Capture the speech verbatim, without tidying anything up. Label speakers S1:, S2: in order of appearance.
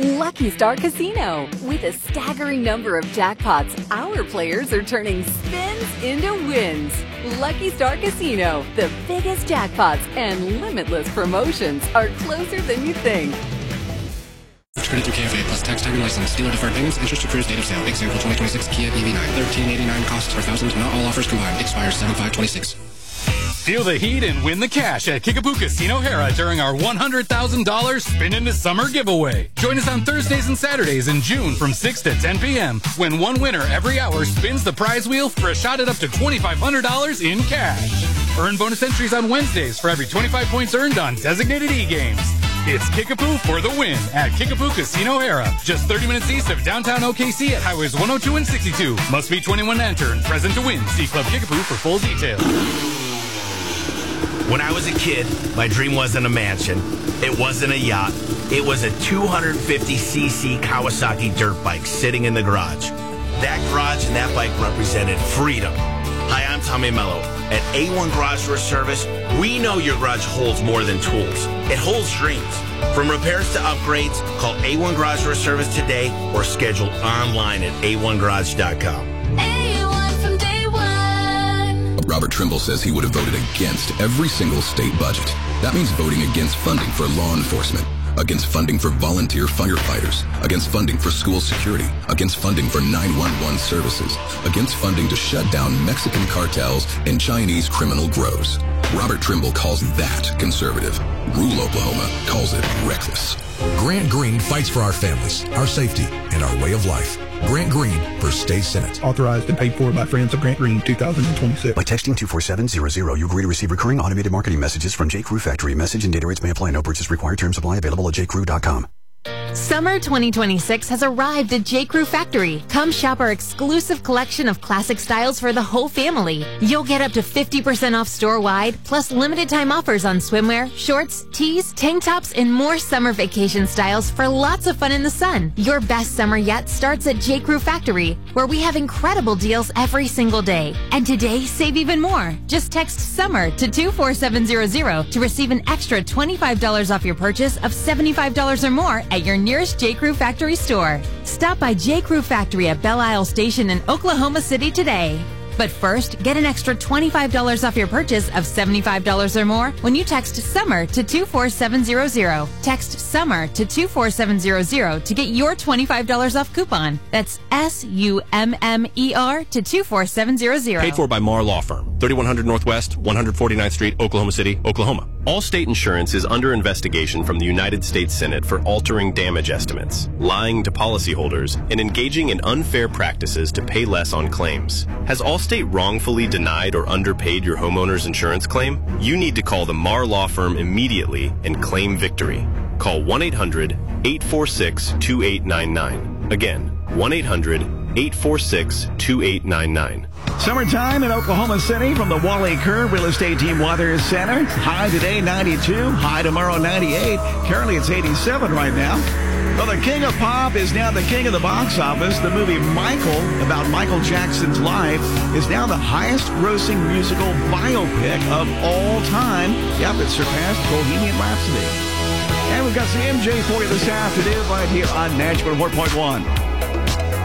S1: Lucky Star Casino. With a staggering number of jackpots, our players are turning spins into wins. Lucky Star Casino, the biggest jackpots and limitless promotions are closer than you think.
S2: Credit through K F A plus tax, time, and license. Dealer deferred payments, interest accrues, date of sale. Example twenty twenty-six Kia E V nine. thirteen eighty-nine costs per thousand. Not all offers combined. Expires seven five twenty-six.
S3: Feel the heat and win the cash at Kickapoo Casino Hera during our one hundred thousand dollars Spin into Summer giveaway. Join us on Thursdays and Saturdays in June from six to ten p.m. when one winner every hour spins the prize wheel for a shot at up to twenty-five hundred dollars in cash. Earn bonus entries on Wednesdays for every twenty-five points earned on designated e-games. It's Kickapoo for the win at Kickapoo Casino Hera, just thirty minutes east of downtown O K C at highways one oh two and sixty-two. Must be twenty-one to enter and present to win. See Club Kickapoo for full details.
S4: When I was a kid, my dream wasn't a mansion. It wasn't a yacht. It was a two hundred fifty c c Kawasaki dirt bike sitting in the garage. That garage and that bike represented freedom. Hi, I'm Tommy Mello. At A one Garage Door Service, we know your garage holds more than tools. It holds dreams. From repairs to upgrades, call A one Garage Door Service today or schedule online at a one garage dot com.
S5: A one from day one.
S6: Robert Trimble says he would have voted against every single state budget. That means voting against funding for law enforcement, against funding for volunteer firefighters, against funding for school security, against funding for nine one one services, against funding to shut down Mexican cartels and Chinese criminal grows. Robert Trimble calls that conservative. Rural Oklahoma calls it reckless.
S7: Grant Green fights for our families, our safety, and our way of life. Grant Green for State Senate.
S8: Authorized and paid for by Friends of Grant Green, two thousand twenty-six.
S9: By texting two four seven hundred, you agree to receive recurring automated marketing messages from J. Crew Factory. Message and data rates may apply. No purchase required. Terms apply. Available at j crew dot com.
S10: Summer twenty twenty-six has arrived at J. Crew Factory. Come shop our exclusive collection of classic styles for the whole family. You'll get up to fifty percent off store-wide, plus limited time offers on swimwear, shorts, tees, tank tops, and more summer vacation styles for lots of fun in the sun. Your best summer yet starts at J. Crew Factory, where we have incredible deals every single day. And today, save even more. Just text SUMMER to two four seven hundred to receive an extra twenty-five dollars off your purchase of seventy-five dollars or more at your nearest J. Crew Factory store. Stop by J. Crew Factory at Belle Isle Station in Oklahoma City today. But first, get an extra twenty-five dollars off your purchase of seventy-five dollars or more when you text SUMMER to two four seven hundred. Text SUMMER to two four seven hundred to get your twenty-five dollars off coupon. That's S U M M E R to two four seven hundred.
S11: Paid for by Marr Law Firm, thirty-one hundred Northwest, one forty-ninth Street, Oklahoma City, Oklahoma. Allstate Insurance is under investigation from the United States Senate for altering damage estimates, lying to policyholders, and engaging in unfair practices to pay less on claims. Has Allstate wrongfully denied or underpaid your homeowner's insurance claim? You need to call the Marr Law Firm immediately and claim victory. Call one eight hundred, eight four six, two eight nine nine. Again, one eight hundred, eight four six, two eight nine nine.
S12: Summertime in Oklahoma City from the Wally Kerr Real Estate Team Weather Center. High today, ninety-two. High tomorrow, ninety-eight. Currently, it's eighty-seven right now. Well, the king of pop is now the king of the box office. The movie Michael, about Michael Jackson's life, is now the highest-grossing musical biopic of all time. Yep, it surpassed Bohemian Rhapsody. And we've got some M J for you this afternoon right here on Nashville one oh four point one.